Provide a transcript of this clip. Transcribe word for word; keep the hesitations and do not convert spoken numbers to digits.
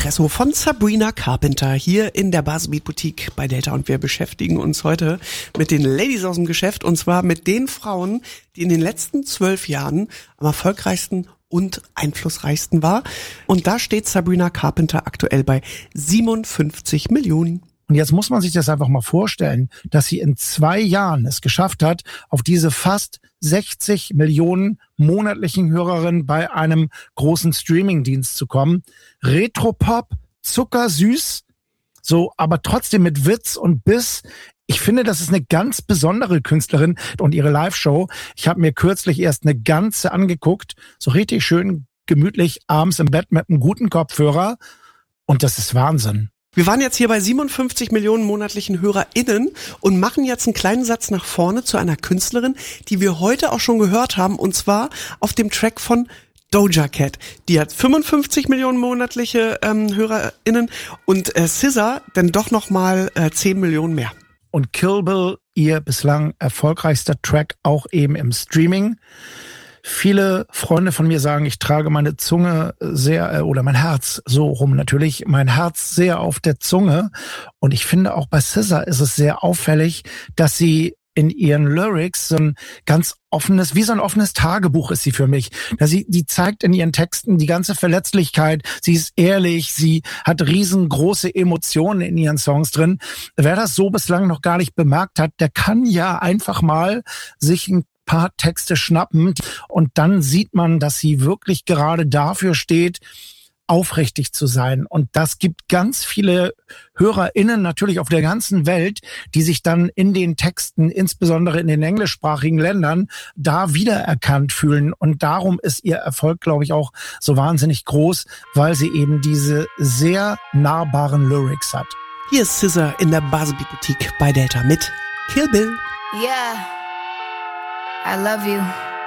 Espresso von Sabrina Carpenter hier in der Buzzbeat Boutique bei Delta und wir beschäftigen uns heute mit den Ladies aus dem Geschäft und zwar mit den Frauen, die in den letzten zwölf Jahren am erfolgreichsten und einflussreichsten war. Und da steht Sabrina Carpenter aktuell bei siebenundfünfzig Millionen. Und jetzt muss man sich das einfach mal vorstellen, dass sie in zwei Jahren es geschafft hat, auf diese fast sechzig Millionen monatlichen Hörerinnen bei einem großen Streamingdienst zu kommen. Retropop, zuckersüß, so, aber trotzdem mit Witz und Biss. Ich finde, das ist eine ganz besondere Künstlerin und ihre Live-Show. Ich habe mir kürzlich erst eine ganze angeguckt, so richtig schön gemütlich abends im Bett mit einem guten Kopfhörer. Und das ist Wahnsinn. Wir waren jetzt hier bei siebenundfünfzig Millionen monatlichen HörerInnen und machen jetzt einen kleinen Satz nach vorne zu einer Künstlerin, die wir heute auch schon gehört haben, und zwar auf dem Track von Doja Cat. Die hat fünfundfünfzig Millionen monatliche ähm, HörerInnen und äh, S Z A dann doch nochmal äh, zehn Millionen mehr. Und Kill Bill, ihr bislang erfolgreichster Track, auch eben im Streaming. Viele Freunde von mir sagen, ich trage meine Zunge sehr, oder mein Herz, so rum natürlich, mein Herz sehr auf der Zunge. Und ich finde auch bei S Z A ist es sehr auffällig, dass sie in ihren Lyrics so ein ganz offenes, wie so ein offenes Tagebuch ist sie für mich. Da sie, die zeigt in ihren Texten die ganze Verletzlichkeit. Sie ist ehrlich, sie hat riesengroße Emotionen in ihren Songs drin. Wer das so bislang noch gar nicht bemerkt hat, der kann ja einfach mal sich ein paar Texte schnappen und dann sieht man, dass sie wirklich gerade dafür steht, aufrichtig zu sein. Und das gibt ganz viele HörerInnen natürlich auf der ganzen Welt, die sich dann in den Texten, insbesondere in den englischsprachigen Ländern, da wiedererkannt fühlen. Und darum ist ihr Erfolg, glaube ich, auch so wahnsinnig groß, weil sie eben diese sehr nahbaren Lyrics hat. Hier ist S Z A in der Buzzbeat Boutique bei Delta mit Kill Bill. Yeah. I love you.